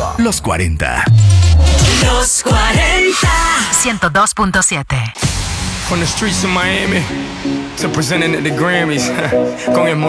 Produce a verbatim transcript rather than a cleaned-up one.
Los cuarenta. Los cuarenta. ciento dos punto siete. From the streets of Miami to presenting at the Grammys con el